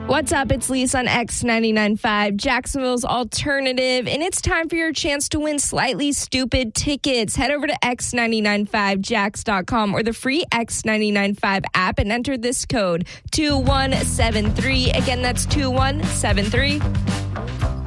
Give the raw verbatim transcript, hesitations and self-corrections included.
What's up? It's Lisa on X ninety-nine point five, Jacksonville's alternative, and it's time for your chance to win Slightly Stoopid tickets. Head over to X nine nine five jax dot com or the free X nine nine five app and enter this code two one seven three. Again, that's two one seven three.